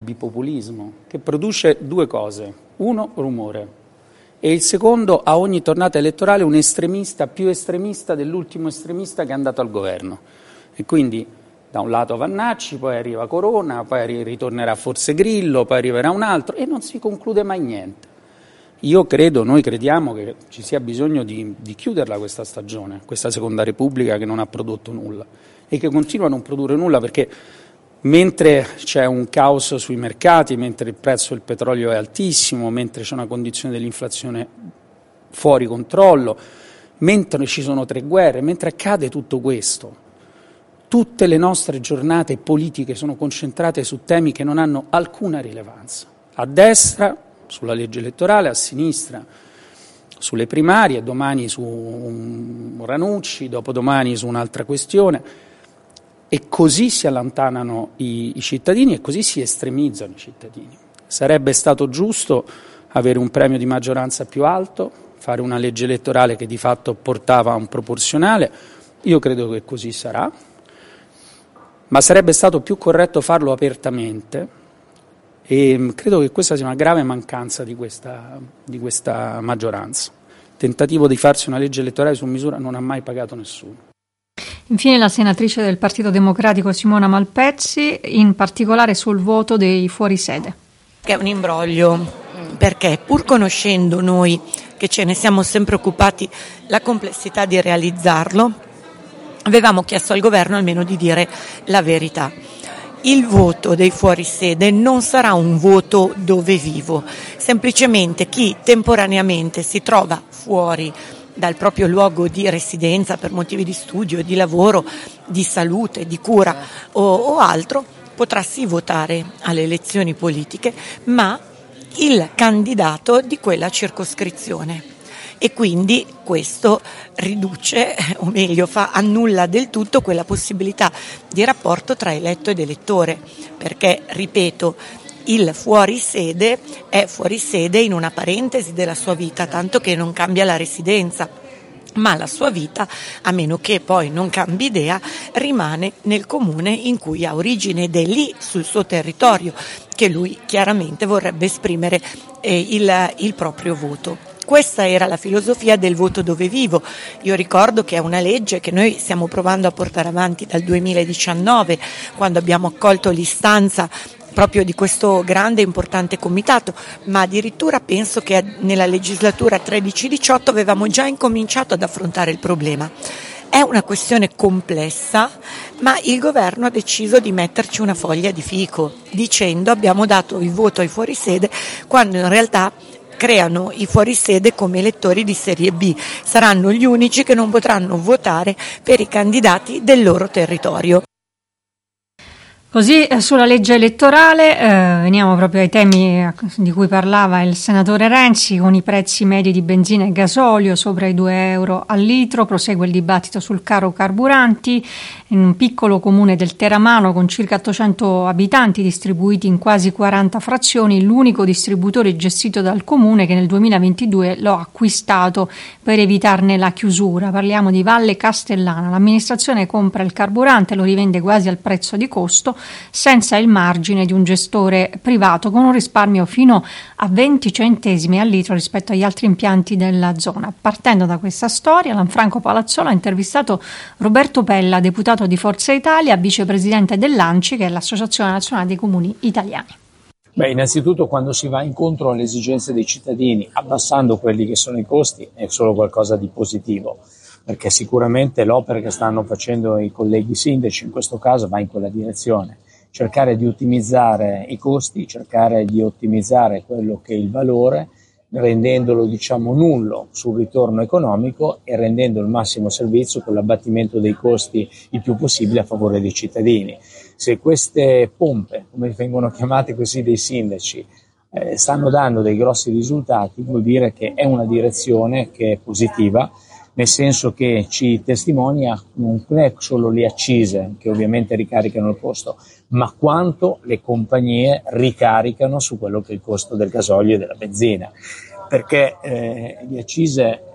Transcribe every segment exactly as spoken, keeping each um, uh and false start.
Bipopulismo che produce due cose: uno, rumore, e il secondo, a ogni tornata elettorale un estremista più estremista dell'ultimo estremista che è andato al governo. E quindi da un lato Vannacci, poi arriva Corona, poi ritornerà forse Grillo, poi arriverà un altro e non si conclude mai niente. Io credo, noi crediamo che ci sia bisogno di, di chiuderla questa stagione, questa seconda Repubblica che non ha prodotto nulla e che continua a non produrre nulla, perché mentre c'è un caos sui mercati, mentre il prezzo del petrolio è altissimo, mentre c'è una condizione dell'inflazione fuori controllo, mentre ci sono tre guerre, mentre accade tutto questo, tutte le nostre giornate politiche sono concentrate su temi che non hanno alcuna rilevanza. A destra, sulla legge elettorale, a sinistra, sulle primarie, domani su Ranucci, dopodomani su un'altra questione. E così si allontanano i, i cittadini e così si estremizzano i cittadini. Sarebbe stato giusto avere un premio di maggioranza più alto, fare una legge elettorale che di fatto portava a un proporzionale. Io credo che così sarà, ma sarebbe stato più corretto farlo apertamente e credo che questa sia una grave mancanza di questa, di questa maggioranza. Il tentativo di farsi una legge elettorale su misura non ha mai pagato nessuno. Infine la senatrice del Partito Democratico Simona Malpezzi, in particolare sul voto dei fuorisede. Che è un imbroglio, perché pur conoscendo noi, che ce ne siamo sempre occupati, la complessità di realizzarlo, avevamo chiesto al governo almeno di dire la verità. Il voto dei fuorisede non sarà un voto dove vivo, semplicemente chi temporaneamente si trova fuori dal proprio luogo di residenza per motivi di studio, di lavoro, di salute, di cura o, o altro, potrà sì votare alle elezioni politiche, ma il candidato di quella circoscrizione. E quindi questo riduce, o meglio fa annulla del tutto quella possibilità di rapporto tra eletto ed elettore, perché, ripeto, il fuorisede è fuorisede in una parentesi della sua vita, tanto che non cambia la residenza, ma la sua vita, a meno che poi non cambi idea, rimane nel comune in cui ha origine ed è lì sul suo territorio che lui chiaramente vorrebbe esprimere eh, il, il proprio voto. Questa era la filosofia del voto dove vivo. Io ricordo che è una legge che noi stiamo provando a portare avanti dal duemiladiciannove, quando abbiamo accolto l'istanza proprio di questo grande e importante comitato, ma addirittura penso che nella legislatura tredici diciotto avevamo già incominciato ad affrontare il problema. È una questione complessa, ma il governo ha deciso di metterci una foglia di fico, dicendo abbiamo dato il voto ai fuorisede, quando in realtà creano i fuorisede come elettori di serie B, saranno gli unici che non potranno votare per i candidati del loro territorio. Così sulla legge elettorale eh, veniamo proprio ai temi di cui parlava il senatore Renzi, con i prezzi medi di benzina e gasolio sopra i due euro al litro. Prosegue il dibattito sul caro carburanti. In un piccolo comune del Teramano con circa ottocento abitanti distribuiti in quasi quaranta frazioni, l'unico distributore gestito dal comune che nel duemilaventidue l'ha acquistato per evitarne la chiusura. Parliamo di Valle Castellana. L'amministrazione compra il carburante e lo rivende quasi al prezzo di costo, senza il margine di un gestore privato, con un risparmio fino a venti centesimi al litro rispetto agli altri impianti della zona. Partendo da questa storia, Lanfranco Palazzola ha intervistato Roberto Pella, deputato di Forza Italia, vicepresidente dell'ANCI, che è l'Associazione Nazionale dei Comuni Italiani. Beh, innanzitutto quando si va incontro alle esigenze dei cittadini, abbassando quelli che sono i costi, è solo qualcosa di positivo, perché sicuramente l'opera che stanno facendo i colleghi sindaci in questo caso va in quella direzione. Cercare di ottimizzare i costi, cercare di ottimizzare quello che è il valore, rendendolo diciamo nullo sul ritorno economico e rendendo il massimo servizio con l'abbattimento dei costi il più possibile a favore dei cittadini. Se queste pompe, come vengono chiamate così dei sindaci, eh, stanno dando dei grossi risultati, vuol dire che è una direzione che è positiva, nel senso che ci testimonia non è solo le accise che ovviamente ricaricano il costo, ma quanto le compagnie ricaricano su quello che è il costo del gasolio e della benzina, perché eh, le accise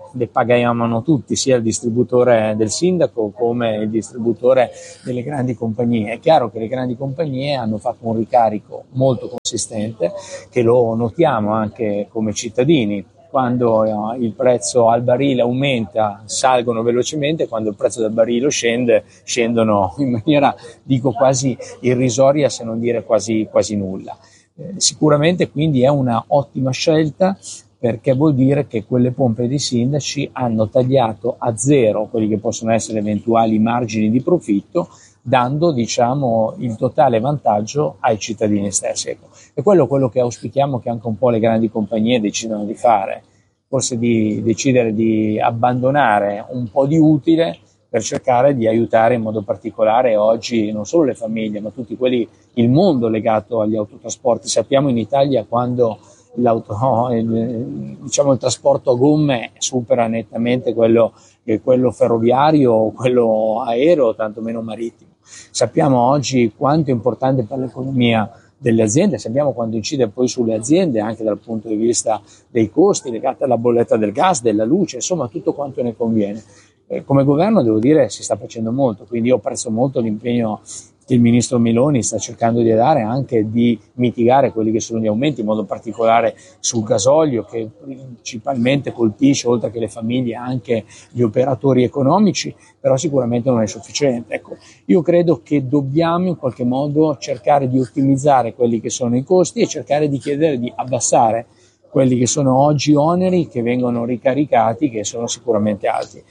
le pagavano tutti, sia il distributore del sindaco come il distributore delle grandi compagnie. È chiaro che le grandi compagnie hanno fatto un ricarico molto consistente, che lo notiamo anche come cittadini. Quando il prezzo al barile aumenta, salgono velocemente, quando il prezzo del barile scende, scendono in maniera, dico, quasi irrisoria, se non dire quasi, quasi nulla. Eh, sicuramente quindi è una ottima scelta, perché vuol dire che quelle pompe dei sindaci hanno tagliato a zero quelli che possono essere eventuali margini di profitto, dando, diciamo, il totale vantaggio ai cittadini stessi. Ecco. E quello quello che auspichiamo che anche un po' le grandi compagnie decidano di fare, forse di decidere di abbandonare un po' di utile per cercare di aiutare in modo particolare oggi non solo le famiglie, ma tutti quelli, il mondo legato agli autotrasporti. Sappiamo in Italia quando l'auto, il, diciamo il trasporto a gomme supera nettamente quello, quello ferroviario o quello aereo, tanto meno marittimo. Sappiamo oggi quanto è importante per l'economia delle aziende, sappiamo quanto incide poi sulle aziende anche dal punto di vista dei costi legati alla bolletta del gas, della luce, insomma tutto quanto ne conviene. Eh, come governo devo dire si sta facendo molto, quindi io apprezzo molto l'impegno che il ministro Meloni sta cercando di dare, anche di mitigare quelli che sono gli aumenti, in modo particolare sul gasolio, che principalmente colpisce, oltre che le famiglie, anche gli operatori economici, però sicuramente non è sufficiente. Ecco, io credo che dobbiamo in qualche modo cercare di ottimizzare quelli che sono i costi e cercare di chiedere di abbassare quelli che sono oggi oneri che vengono ricaricati, che sono sicuramente alti.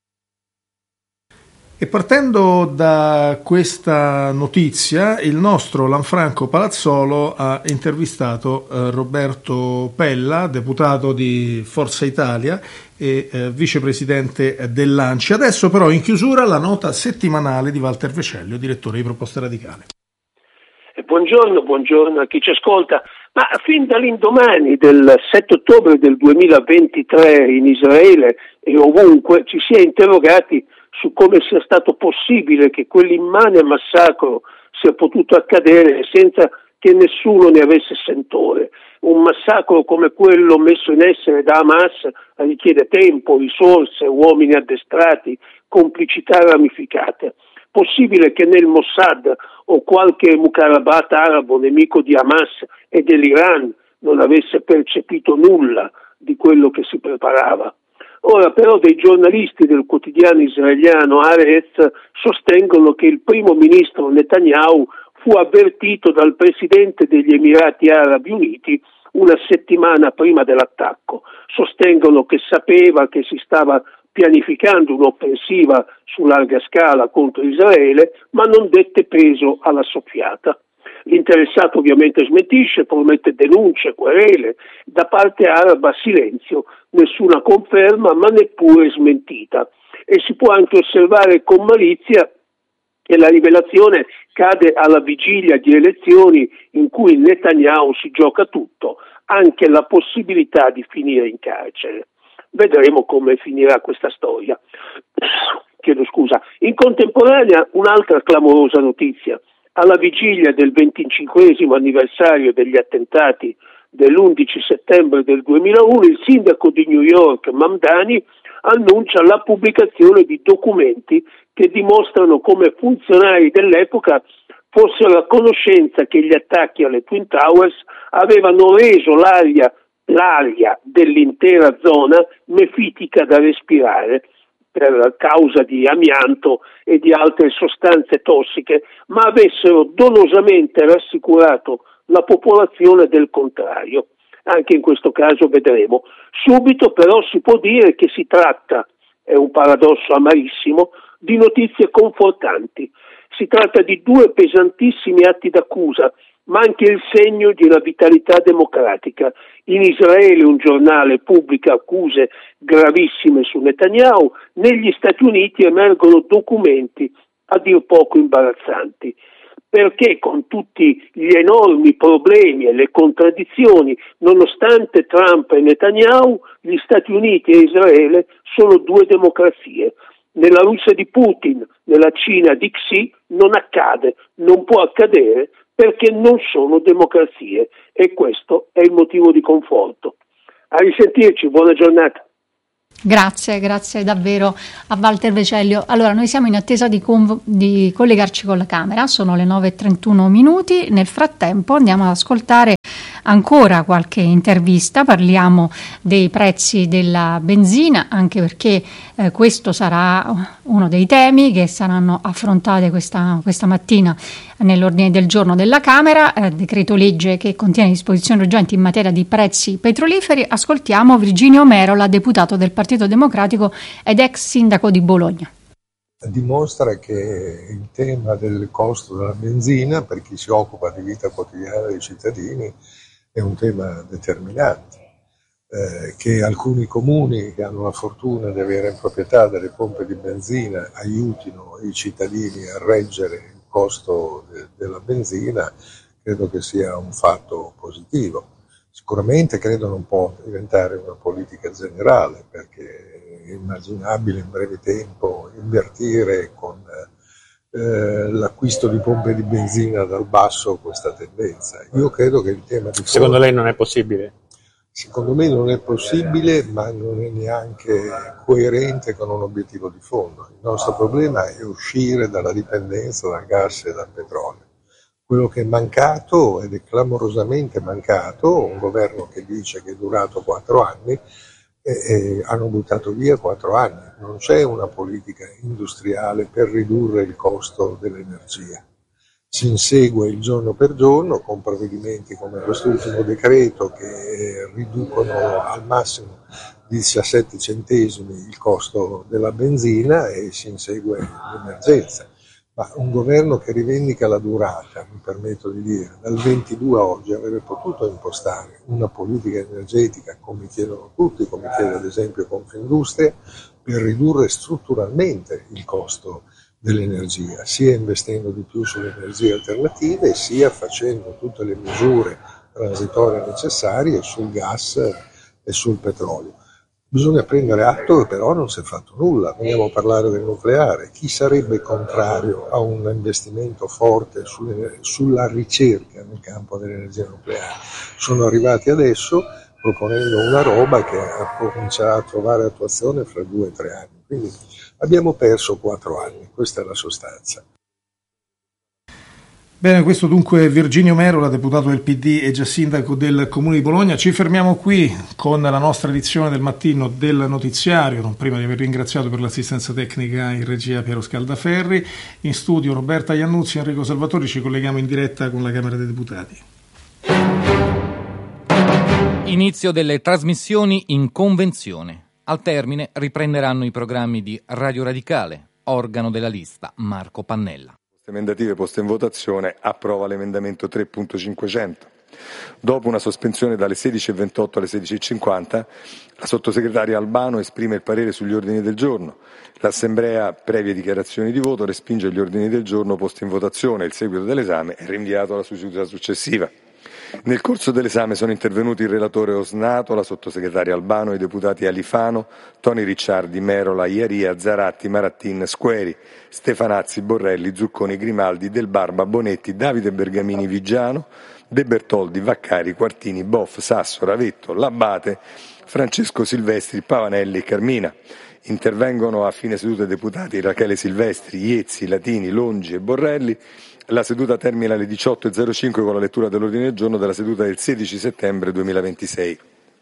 E partendo da questa notizia, il nostro Lanfranco Palazzolo ha intervistato eh, Roberto Pella, deputato di Forza Italia e eh, vicepresidente dell'A N C I. Adesso però in chiusura la nota settimanale di Walter Vecellio, direttore di Proposta Radicale. Buongiorno, buongiorno a chi ci ascolta. Ma fin dall'indomani del sette ottobre del duemilaventitré in Israele e ovunque ci si è interrogati su come sia stato possibile che quell'immane massacro sia potuto accadere senza che nessuno ne avesse sentore. Un massacro come quello messo in essere da Hamas richiede tempo, risorse, uomini addestrati, complicità ramificate. Possibile che nel Mossad o qualche Muqarabat arabo nemico di Hamas e dell'Iran non avesse percepito nulla di quello che si preparava? Ora però dei giornalisti del quotidiano israeliano Haaretz sostengono che il primo ministro Netanyahu fu avvertito dal presidente degli Emirati Arabi Uniti una settimana prima dell'attacco. Sostengono che sapeva che si stava pianificando un'offensiva su larga scala contro Israele, ma non dette peso alla soffiata. L'interessato ovviamente smentisce, promette denunce, querele, da parte araba silenzio, nessuna conferma ma neppure smentita. E si può anche osservare con malizia che la rivelazione cade alla vigilia di elezioni in cui Netanyahu si gioca tutto, anche la possibilità di finire in carcere. Vedremo come finirà questa storia. Chiedo scusa. In contemporanea un'altra clamorosa notizia. Alla vigilia del venticinquesimo anniversario degli attentati dell'undici settembre del duemilauno, il sindaco di New York, Mamdani, annuncia la pubblicazione di documenti che dimostrano come funzionari dell'epoca fossero a conoscenza che gli attacchi alle Twin Towers avevano reso l'aria, l'aria dell'intera zona mefitica da respirare, per causa di amianto e di altre sostanze tossiche, ma avessero dolosamente rassicurato la popolazione del contrario. Anche in questo caso vedremo. Subito però si può dire che si tratta, è un paradosso amarissimo, di notizie confortanti. Si tratta di due pesantissimi atti d'accusa, ma anche il segno di una vitalità democratica. In Israele un giornale pubblica accuse gravissime su Netanyahu, negli Stati Uniti emergono documenti a dir poco imbarazzanti, perché con tutti gli enormi problemi e le contraddizioni, nonostante Trump e Netanyahu, gli Stati Uniti e Israele sono due democrazie. Nella Russia di Putin, nella Cina di Xi non accade, non può accadere, perché non sono democrazie e questo è il motivo di conforto. A risentirci, buona giornata. Grazie, grazie davvero a Walter Vecellio. Allora, noi siamo in attesa di, conv- di collegarci con la Camera, sono le nove e trentuno minuti, nel frattempo andiamo ad ascoltare ancora qualche intervista, parliamo dei prezzi della benzina, anche perché eh, questo sarà uno dei temi che saranno affrontati questa, questa mattina nell'ordine del giorno della Camera, eh, decreto legge che contiene disposizioni urgenti in materia di prezzi petroliferi. Ascoltiamo Virginio Merola, deputato del Partito Democratico ed ex sindaco di Bologna. Dimostra che il tema del costo della benzina, per chi si occupa di vita quotidiana dei cittadini, è un tema determinante, eh, che alcuni comuni che hanno la fortuna di avere in proprietà delle pompe di benzina aiutino i cittadini a reggere il costo de- della benzina, credo che sia un fatto positivo. Sicuramente credo non può diventare una politica generale, perché è immaginabile in breve tempo invertire con Eh, l'acquisto di pompe di benzina dal basso questa tendenza. Io credo che il tema di Secondo fondo, lei non è possibile? Secondo me non è possibile, ma non è neanche coerente con un obiettivo di fondo. Il nostro problema è uscire dalla dipendenza dal gas e dal petrolio. Quello che è mancato, ed è clamorosamente mancato, un governo che dice che è durato quattro anni, E, e hanno buttato via quattro anni. Non c'è una politica industriale per ridurre il costo dell'energia. Si insegue il giorno per giorno con provvedimenti come quest'ultimo decreto che riducono al massimo di diciassette centesimi il costo della benzina e si insegue l'emergenza. Ma un governo che rivendica la durata, mi permetto di dire, dal ventidue a oggi avrebbe potuto impostare una politica energetica come chiedono tutti, come chiede ad esempio Confindustria, per ridurre strutturalmente il costo dell'energia, sia investendo di più sulle energie alternative, sia facendo tutte le misure transitorie necessarie sul gas e sul petrolio. Bisogna prendere atto che però non si è fatto nulla. Vogliamo parlare del nucleare. Chi sarebbe contrario a un investimento forte sulle, sulla ricerca nel campo dell'energia nucleare? Sono arrivati adesso proponendo una roba che comincerà a trovare attuazione fra due o tre anni. Quindi abbiamo perso quattro anni, questa è la sostanza. Bene, questo dunque è Virginio Merola, deputato del P D e già sindaco del Comune di Bologna. Ci fermiamo qui con la nostra edizione del mattino del notiziario, non prima di aver ringraziato per l'assistenza tecnica in regia Piero Scaldaferri. In studio Roberta Iannuzzi e Enrico Salvatori, ci colleghiamo in diretta con la Camera dei Deputati. Inizio delle trasmissioni in convenzione. Al termine riprenderanno i programmi di Radio Radicale, organo della lista Marco Pannella. Emendative poste in votazione, approva l'emendamento tre punto cinquecento. Dopo una sospensione dalle sedici e ventotto alle sedici e cinquanta, la sottosegretaria Albano esprime il parere sugli ordini del giorno. L'Assemblea, previe dichiarazioni di voto, respinge gli ordini del giorno posti in votazione. Il seguito dell'esame è rinviato alla seduta successiva. Nel corso dell'esame sono intervenuti il relatore Osnato, la sottosegretaria Albano, i deputati Alifano, Toni Ricciardi, Merola, Iaria, Zaratti, Marattin, Squeri, Stefanazzi, Borrelli, Zucconi, Grimaldi, Del Barba, Bonetti, Davide Bergamini, Vigiano, De Bertoldi, Vaccari, Quartini, Boff, Sasso, Ravetto, Labbate, Francesco Silvestri, Pavanelli e Carmina. Intervengono a fine seduta i deputati Rachele Silvestri, Iezzi, Latini, Longi e Borrelli. La seduta termina alle diciotto e zero cinque con la lettura dell'ordine del giorno della seduta del sedici settembre duemilaventisei.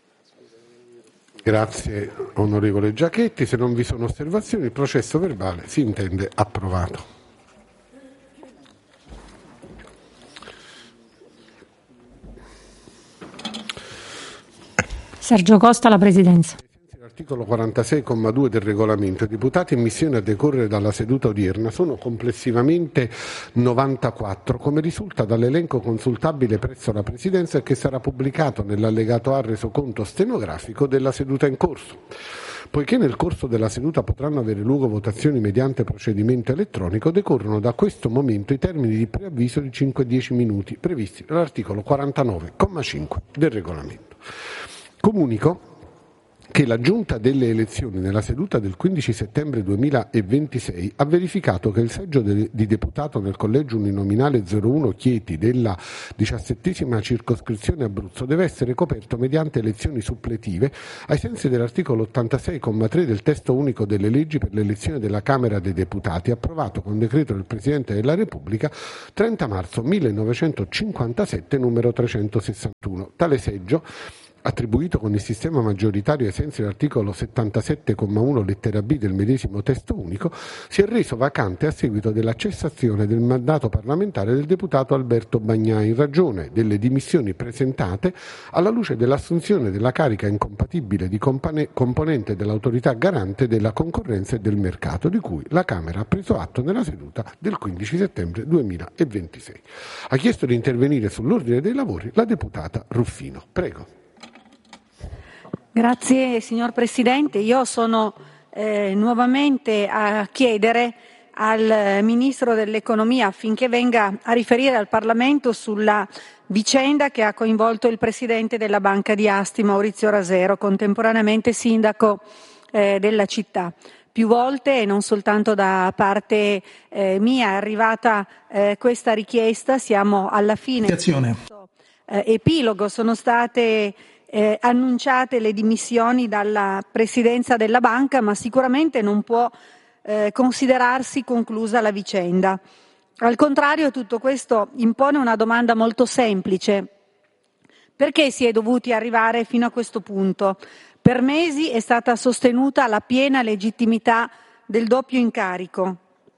Grazie onorevole Giachetti. Se non vi sono osservazioni, il processo verbale si intende approvato. Sergio Costa, la Presidenza. Articolo quarantasei comma due del regolamento, i deputati in missione a decorrere dalla seduta odierna sono complessivamente novantaquattro, come risulta dall'elenco consultabile presso la Presidenza e che sarà pubblicato nell'allegato A resoconto stenografico della seduta in corso. Poiché nel corso della seduta potranno avere luogo votazioni mediante procedimento elettronico, decorrono da questo momento i termini di preavviso di cinque dieci minuti previsti dall'articolo quarantanove comma cinque del regolamento. Comunico che la Giunta delle elezioni nella seduta del quindici settembre duemilaventisei ha verificato che il seggio de- di deputato nel collegio uninominale zero uno Chieti della diciassettesima circoscrizione Abruzzo deve essere coperto mediante elezioni suppletive ai sensi dell'articolo ottantasei comma tre del testo unico delle leggi per l'elezione della Camera dei Deputati, approvato con decreto del Presidente della Repubblica trenta marzo millenovecentocinquantasette numero trecentosessantuno. Tale seggio, attribuito con il sistema maggioritario ai sensi dell'articolo settantasette comma uno lettera B del medesimo testo unico, si è reso vacante a seguito della cessazione del mandato parlamentare del deputato Alberto Bagnà in ragione delle dimissioni presentate alla luce dell'assunzione della carica incompatibile di compane- componente dell'autorità garante della concorrenza e del mercato, di cui la Camera ha preso atto nella seduta del quindici settembre duemilaventisei. Ha chiesto di intervenire sull'ordine dei lavori la deputata Ruffino. Prego. Grazie signor Presidente, io sono eh, nuovamente a chiedere al Ministro dell'Economia affinché venga a riferire al Parlamento sulla vicenda che ha coinvolto il Presidente della Banca di Asti, Maurizio Rasero, contemporaneamente Sindaco eh, della città. Più volte, e non soltanto da parte eh, mia, è arrivata eh, questa richiesta, siamo alla fine. Attenzione. Eh, epilogo, sono state Eh, annunciate le dimissioni dalla presidenza della banca, ma sicuramente non può eh, considerarsi conclusa la vicenda. Al contrario, tutto questo impone una domanda molto semplice. Perché si è dovuti arrivare fino a questo punto? Per mesi è stata sostenuta la piena legittimità del doppio incarico.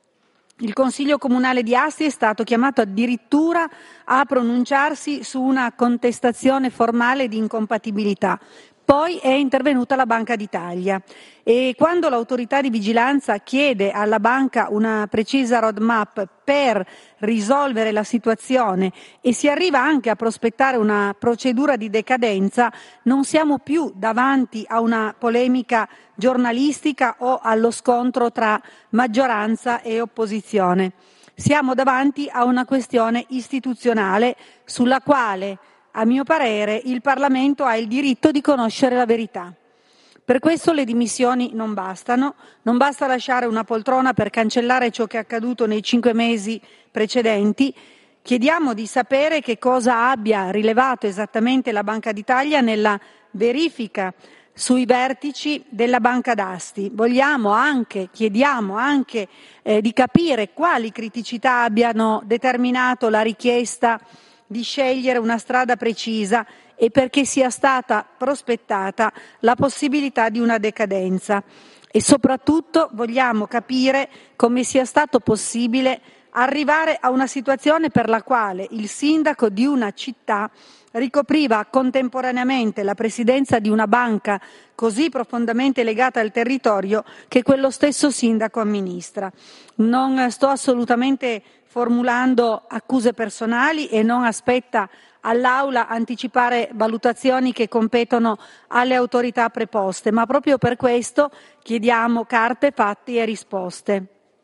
Il Consiglio Comunale di Asti è stato chiamato addirittura a pronunciarsi su una contestazione formale di incompatibilità. Poi è intervenuta la Banca d'Italia e quando l'autorità di vigilanza chiede alla banca una precisa roadmap per risolvere la situazione e si arriva anche a prospettare una procedura di decadenza, non siamo più davanti a una polemica giornalistica o allo scontro tra maggioranza e opposizione. Siamo davanti a una questione istituzionale sulla quale, a mio parere, il Parlamento ha il diritto di conoscere la verità. Per questo le dimissioni non bastano, non basta lasciare una poltrona per cancellare ciò che è accaduto nei cinque mesi precedenti. Chiediamo di sapere che cosa abbia rilevato esattamente la Banca d'Italia nella verifica sui vertici della Banca d'Asti. Vogliamo anche, chiediamo anche eh, di capire quali criticità abbiano determinato la richiesta di scegliere una strada precisa e perché sia stata prospettata la possibilità di una decadenza. E soprattutto vogliamo capire come sia stato possibile arrivare a una situazione per la quale il sindaco di una città ricopriva contemporaneamente la presidenza di una banca così profondamente legata al territorio che quello stesso sindaco amministra. Non sto assolutamente formulando accuse personali e non aspetta all'Aula anticipare valutazioni che competono alle autorità preposte, ma proprio per questo chiediamo carte, fatti e risposte.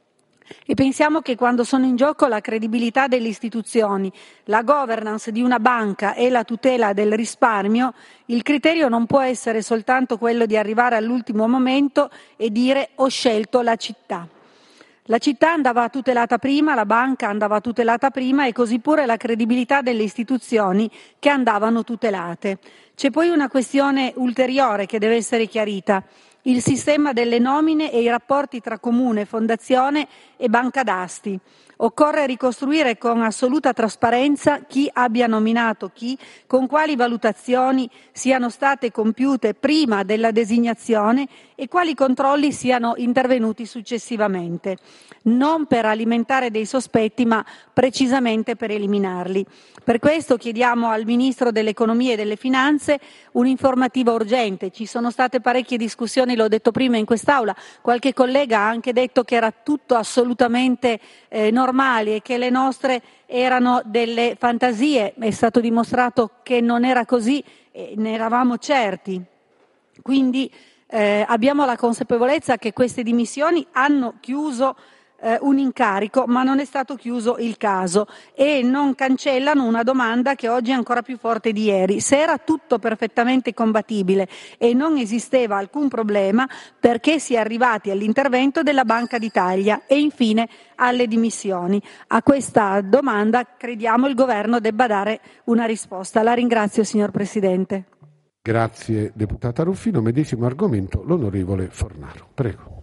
E pensiamo che quando sono in gioco la credibilità delle istituzioni, la governance di una banca e la tutela del risparmio, il criterio non può essere soltanto quello di arrivare all'ultimo momento e dire ho scelto la città. La città andava tutelata prima, la banca andava tutelata prima e così pure la credibilità delle istituzioni che andavano tutelate. C'è poi una questione ulteriore che deve essere chiarita. Il sistema delle nomine e i rapporti tra comune, fondazione e banca d'asti. Occorre ricostruire con assoluta trasparenza chi abbia nominato chi, con quali valutazioni siano state compiute prima della designazione e quali controlli siano intervenuti successivamente, non per alimentare dei sospetti ma precisamente per eliminarli. Per questo chiediamo al Ministro dell'Economia e delle Finanze un'informativa urgente. Ci sono state parecchie discussioni, l'ho detto prima in quest'Aula, qualche collega ha anche detto che era tutto assolutamente eh, normale e che le nostre erano delle fantasie. È stato dimostrato che non era così e ne eravamo certi. Quindi eh, abbiamo la consapevolezza che queste dimissioni hanno chiuso eh, un incarico, ma non è stato chiuso il caso e non cancellano una domanda che oggi è ancora più forte di ieri. Se era tutto perfettamente compatibile e non esisteva alcun problema, perché si è arrivati all'intervento della Banca d'Italia e infine alle dimissioni? A questa domanda crediamo il governo debba dare una risposta. La ringrazio, signor Presidente. Grazie deputata Ruffino. Medesimo argomento l'onorevole Fornaro. Prego.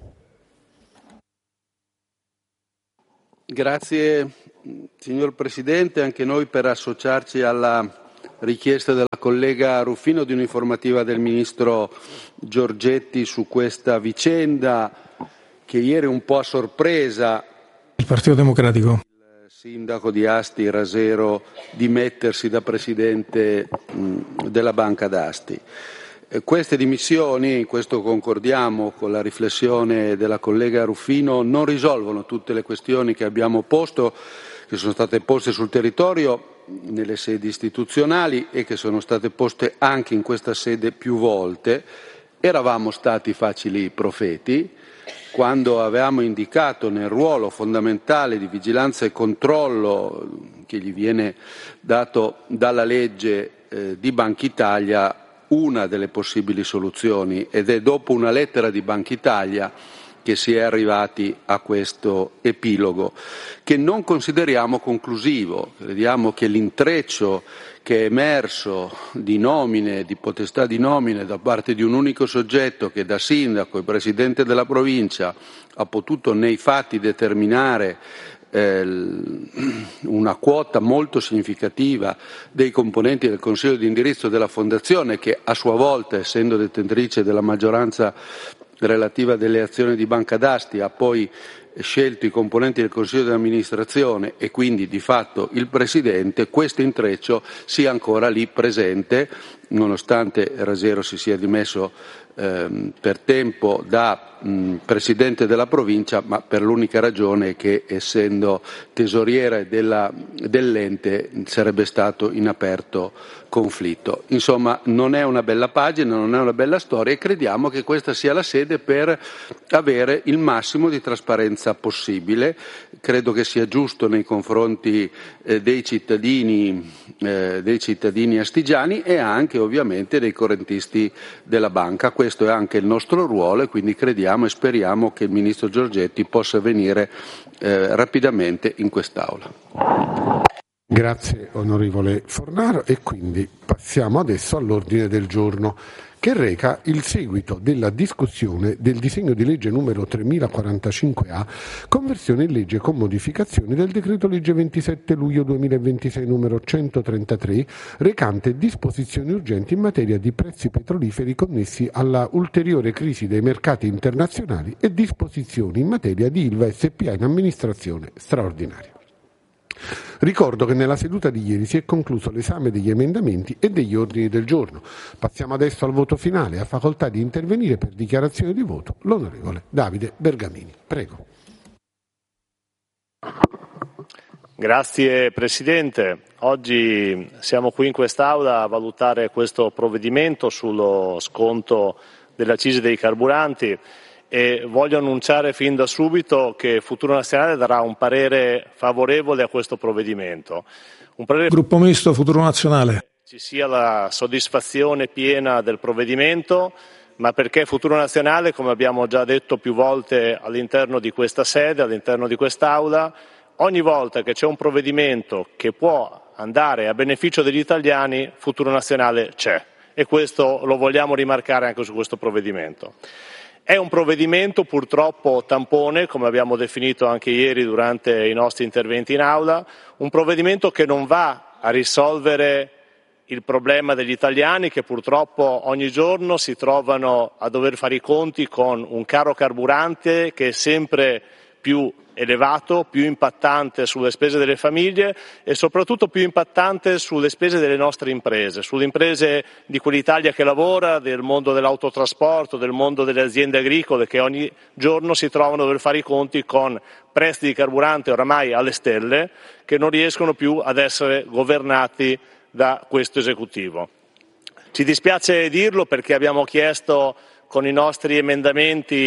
Grazie signor Presidente, anche noi per associarci alla richiesta della collega Ruffino di un'informativa del Ministro Giorgetti su questa vicenda che ieri un po' a sorpresa il Partito Democratico. Il sindaco di Asti Rasero dimettersi da Presidente della Banca d'Asti. Queste dimissioni, in questo concordiamo con la riflessione della collega Ruffino, non risolvono tutte le questioni che abbiamo posto, che sono state poste sul territorio nelle sedi istituzionali e che sono state poste anche in questa sede più volte. Eravamo stati facili profeti quando avevamo indicato nel ruolo fondamentale di vigilanza e controllo che gli viene dato dalla legge eh, di Banca Italia una delle possibili soluzioni, ed è dopo una lettera di Banca Italia che si è arrivati a questo epilogo, che non consideriamo conclusivo. Crediamo che l'intreccio che è emerso di nomine, di potestà di nomine da parte di un unico soggetto che da sindaco e presidente della provincia ha potuto nei fatti determinare una quota molto significativa dei componenti del Consiglio di indirizzo della Fondazione, che a sua volta, essendo detentrice della maggioranza relativa delle azioni di Banca d'Asti, ha poi scelto i componenti del Consiglio di amministrazione e quindi di fatto il Presidente. Questo intreccio sia ancora lì presente, nonostante Rasero si sia dimesso ehm, per tempo da mh, Presidente della provincia, ma per l'unica ragione che, essendo tesoriere della, dell'ente, sarebbe stato in aperto conflitto. Insomma, non è una bella pagina, non è una bella storia, e crediamo che questa sia la sede per avere il massimo di trasparenza possibile. Credo che sia giusto nei confronti eh, dei cittadini, eh, dei cittadini astigiani e anche ovviamente dei correntisti della banca. Questo è anche il nostro ruolo e quindi crediamo e speriamo che il Ministro Giorgetti possa venire eh, rapidamente in quest'Aula. Grazie onorevole Fornaro, e quindi passiamo adesso all'ordine del giorno, che reca il seguito della discussione del disegno di legge numero tremilaquarantacinque A, conversione in legge con modificazioni del decreto legge ventisette luglio duemilaventisei numero centotrentatré, recante disposizioni urgenti in materia di prezzi petroliferi connessi alla ulteriore crisi dei mercati internazionali e disposizioni in materia di Ilva S P A in amministrazione straordinaria. Ricordo che nella seduta di ieri si è concluso l'esame degli emendamenti e degli ordini del giorno. Passiamo adesso al voto finale. Ha facoltà di intervenire per dichiarazione di voto l'onorevole Davide Bergamini. Prego. Grazie Presidente. Oggi siamo qui in quest'Aula a valutare questo provvedimento sullo sconto delle accise dei carburanti. E voglio annunciare fin da subito che Futuro Nazionale darà un parere favorevole a questo provvedimento. Un parere Gruppo Misto Futuro Nazionale. Ci sia la soddisfazione piena del provvedimento, ma perché Futuro Nazionale, come abbiamo già detto più volte all'interno di questa sede, all'interno di quest'Aula, ogni volta che c'è un provvedimento che può andare a beneficio degli italiani, Futuro Nazionale c'è, e questo lo vogliamo rimarcare anche su questo provvedimento. È un provvedimento purtroppo tampone, come abbiamo definito anche ieri durante i nostri interventi in aula, un provvedimento che non va a risolvere il problema degli italiani che purtroppo ogni giorno si trovano a dover fare i conti con un caro carburante che è sempre più elevato, più impattante sulle spese delle famiglie e soprattutto più impattante sulle spese delle nostre imprese, sulle imprese di quell'Italia che lavora, del mondo dell'autotrasporto, del mondo delle aziende agricole che ogni giorno si trovano a dover fare i conti con prezzi di carburante oramai alle stelle che non riescono più ad essere governati da questo esecutivo. Ci dispiace dirlo perché abbiamo chiesto con i nostri emendamenti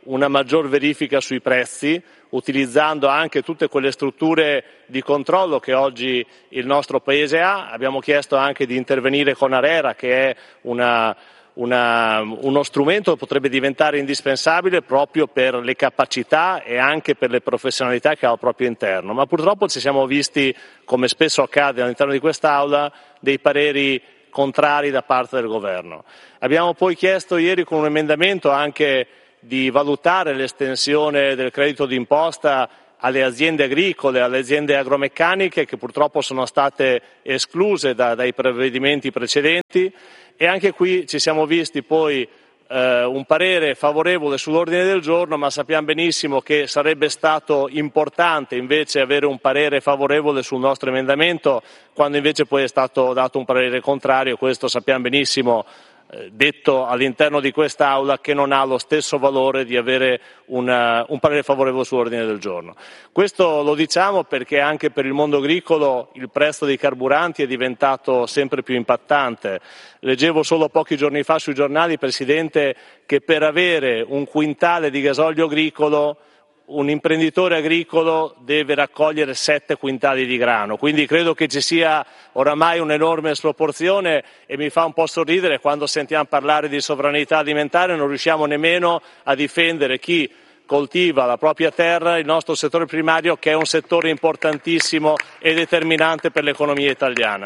una maggior verifica sui prezzi, utilizzando anche tutte quelle strutture di controllo che oggi il nostro Paese ha. Abbiamo chiesto anche di intervenire con ARERA, che è una, una, uno strumento che potrebbe diventare indispensabile proprio per le capacità e anche per le professionalità che ha al proprio interno. Ma purtroppo ci siamo visti, come spesso accade all'interno di quest'Aula, dei pareri contrari da parte del Governo. Abbiamo poi chiesto ieri con un emendamento anche di valutare l'estensione del credito d'imposta alle aziende agricole, alle aziende agromeccaniche, che purtroppo sono state escluse da, dai provvedimenti precedenti, e anche qui ci siamo visti poi eh, un parere favorevole sull'ordine del giorno, ma sappiamo benissimo che sarebbe stato importante invece avere un parere favorevole sul nostro emendamento, quando invece poi è stato dato un parere contrario. Questo sappiamo benissimo, detto all'interno di quest'Aula, che non ha lo stesso valore di avere una, un parere favorevole sull'ordine del giorno. Questo lo diciamo perché anche per il mondo agricolo il prezzo dei carburanti è diventato sempre più impattante. Leggevo solo pochi giorni fa sui giornali, Presidente, che per avere un quintale di gasolio agricolo un imprenditore agricolo deve raccogliere sette quintali di grano, quindi credo che ci sia oramai un'enorme sproporzione, e mi fa un po' sorridere quando sentiamo parlare di sovranità alimentare, non riusciamo nemmeno a difendere chi coltiva la propria terra, il nostro settore primario, che è un settore importantissimo e determinante per l'economia italiana.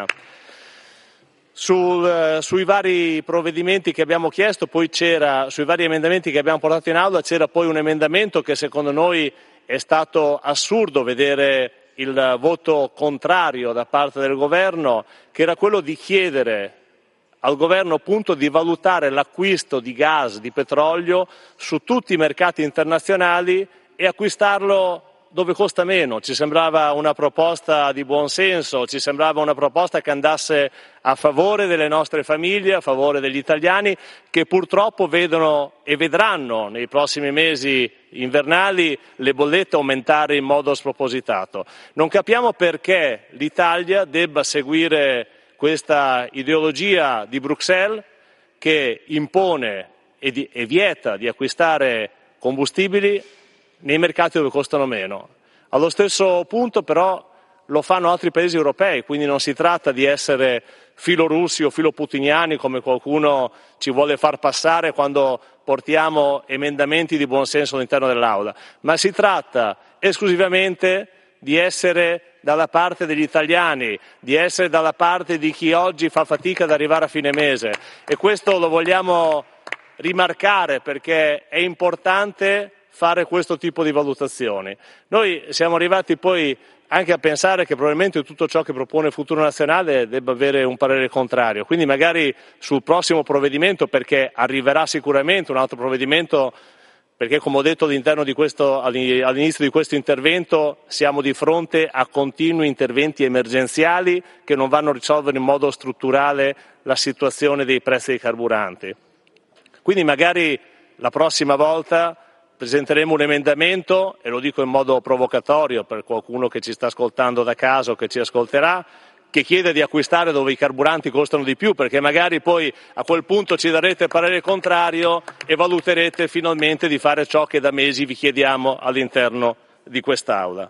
Sul, eh, sui vari provvedimenti che abbiamo chiesto, poi c'era, sui vari emendamenti che abbiamo portato in Aula, c'era poi un emendamento che secondo noi è stato assurdo vedere il voto contrario da parte del Governo, che era quello di chiedere al Governo appunto di valutare l'acquisto di gas, di petrolio su tutti i mercati internazionali e acquistarlo dove costa meno. Ci sembrava una proposta di buon senso, ci sembrava una proposta che andasse a favore delle nostre famiglie, a favore degli italiani, che purtroppo vedono e vedranno nei prossimi mesi invernali le bollette aumentare in modo spropositato. Non capiamo perché l'Italia debba seguire questa ideologia di Bruxelles che impone e, di, e vieta di acquistare combustibili nei mercati dove costano meno. Allo stesso punto però lo fanno altri paesi europei, quindi non si tratta di essere filorussi o filoputiniani come qualcuno ci vuole far passare quando portiamo emendamenti di buonsenso all'interno dell'Aula, ma si tratta esclusivamente di essere dalla parte degli italiani, di essere dalla parte di chi oggi fa fatica ad arrivare a fine mese, e questo lo vogliamo rimarcare perché è importante fare questo tipo di valutazioni. Noi siamo arrivati poi anche a pensare che probabilmente tutto ciò che propone Futuro Nazionale debba avere un parere contrario, quindi magari sul prossimo provvedimento, perché arriverà sicuramente un altro provvedimento, perché come ho detto all'interno di questo, all'inizio di questo intervento siamo di fronte a continui interventi emergenziali che non vanno a risolvere in modo strutturale la situazione dei prezzi dei carburanti. Quindi magari la prossima volta presenteremo un emendamento, e lo dico in modo provocatorio per qualcuno che ci sta ascoltando da casa o che ci ascolterà, che chiede di acquistare dove i carburanti costano di più, perché magari poi a quel punto ci darete parere contrario e valuterete finalmente di fare ciò che da mesi vi chiediamo all'interno di quest'Aula.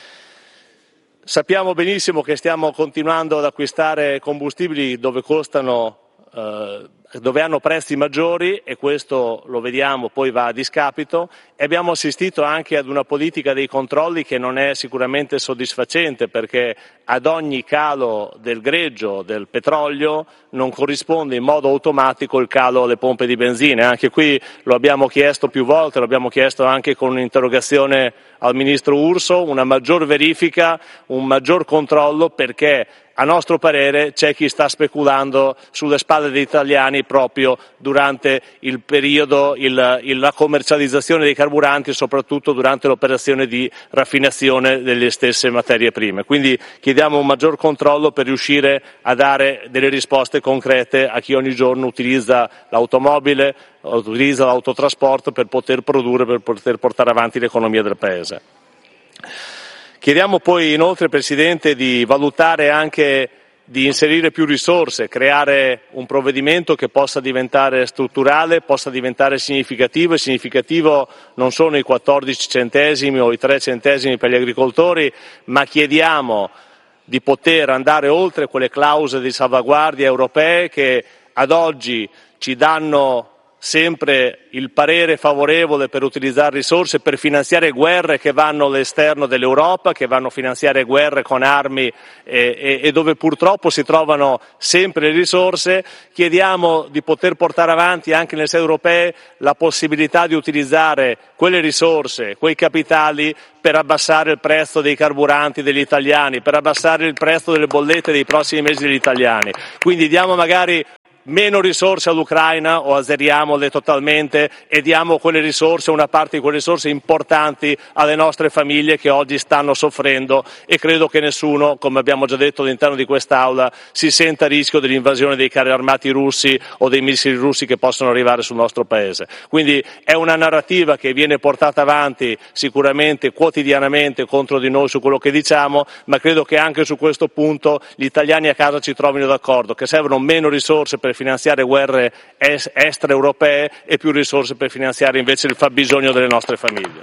Sappiamo benissimo che stiamo continuando ad acquistare combustibili dove costano eh, dove hanno prezzi maggiori, e questo lo vediamo poi va a discapito, e abbiamo assistito anche ad una politica dei controlli che non è sicuramente soddisfacente, perché ad ogni calo del greggio del petrolio non corrisponde in modo automatico il calo alle pompe di benzina. Anche qui lo abbiamo chiesto più volte, lo abbiamo chiesto anche con un'interrogazione al Ministro Urso, una maggior verifica, un maggior controllo, perché a nostro parere c'è chi sta speculando sulle spalle degli italiani proprio durante il periodo, il, il, la commercializzazione dei carburanti, soprattutto durante l'operazione di raffinazione delle stesse materie prime. Quindi chiediamo un maggior controllo per riuscire a dare delle risposte concrete a chi ogni giorno utilizza l'automobile, utilizza l'autotrasporto per poter produrre, per poter portare avanti l'economia del Paese. Chiediamo poi inoltre, Presidente, di valutare anche di inserire più risorse, creare un provvedimento che possa diventare strutturale, possa diventare significativo, e significativo non sono i quattordici centesimi o i tre centesimi per gli agricoltori, ma chiediamo di poter andare oltre quelle clausole di salvaguardia europee che ad oggi ci danno sempre il parere favorevole per utilizzare risorse per finanziare guerre che vanno all'esterno dell'Europa, che vanno a finanziare guerre con armi e, e, e dove purtroppo si trovano sempre le risorse. Chiediamo di poter portare avanti anche nelle sedi europee la possibilità di utilizzare quelle risorse, quei capitali per abbassare il prezzo dei carburanti degli italiani, per abbassare il prezzo delle bollette dei prossimi mesi degli italiani. Quindi diamo magari meno risorse all'Ucraina o azzeriamole totalmente e diamo quelle risorse, una parte di quelle risorse importanti alle nostre famiglie che oggi stanno soffrendo, e credo che nessuno, come abbiamo già detto all'interno di quest'Aula, si senta a rischio dell'invasione dei carri armati russi o dei missili russi che possono arrivare sul nostro Paese. Quindi è una narrativa che viene portata avanti sicuramente quotidianamente contro di noi su quello che diciamo, ma credo che anche su questo punto gli italiani a casa ci trovino d'accordo, che servono meno risorse per finanziare guerre est- extraeuropee e più risorse per finanziare invece il fabbisogno delle nostre famiglie.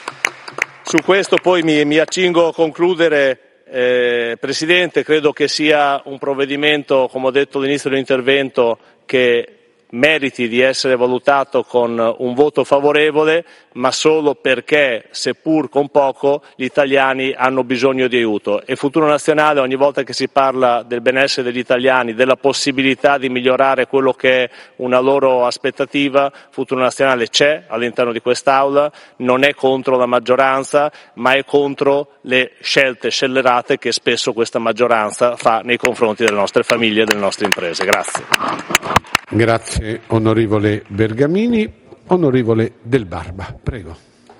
Su questo poi mi, mi accingo a concludere, eh, Presidente, credo che sia un provvedimento, come ho detto all'inizio dell'intervento, che meriti di essere valutato con un voto favorevole, ma solo perché, seppur con poco, gli italiani hanno bisogno di aiuto. E Futuro Nazionale, ogni volta che si parla del benessere degli italiani, della possibilità di migliorare quello che è una loro aspettativa, Futuro Nazionale c'è all'interno di quest'Aula, non è contro la maggioranza, ma è contro le scelte scellerate che spesso questa maggioranza fa nei confronti delle nostre famiglie e delle nostre imprese. Grazie. Grazie onorevole Bergamini. Onorevole Del Barba, prego.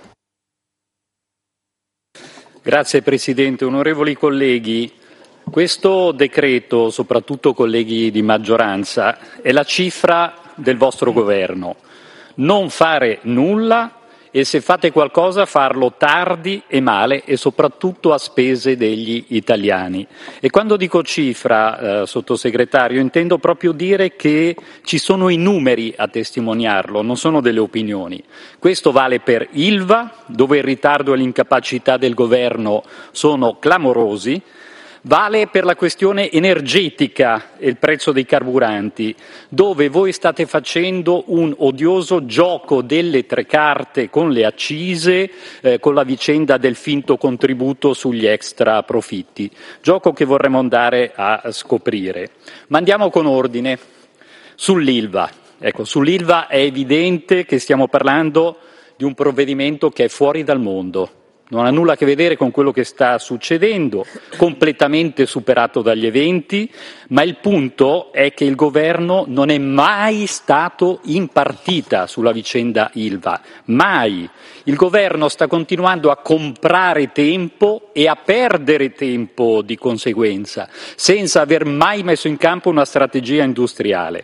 Grazie Presidente. Onorevoli colleghi, questo decreto, soprattutto colleghi di maggioranza, è la cifra del vostro governo. Non fare nulla, e se fate qualcosa farlo tardi e male, e soprattutto a spese degli italiani. E quando dico cifra, eh, sottosegretario, intendo proprio dire che ci sono i numeri a testimoniarlo, non sono delle opinioni. Questo vale per Ilva, dove il ritardo e l'incapacità del governo sono clamorosi. Vale per la questione energetica e il prezzo dei carburanti, dove voi state facendo un odioso gioco delle tre carte con le accise, eh, con la vicenda del finto contributo sugli extra profitti, gioco che vorremmo andare a scoprire. Ma andiamo con ordine. Sull'Ilva. Ecco, sull'Ilva è evidente che stiamo parlando di un provvedimento che è fuori dal mondo. Non ha nulla a che vedere con quello che sta succedendo, completamente superato dagli eventi, ma il punto è che il governo non è mai stato in partita sulla vicenda Ilva, mai. Il governo sta continuando a comprare tempo e a perdere tempo di conseguenza, senza aver mai messo in campo una strategia industriale.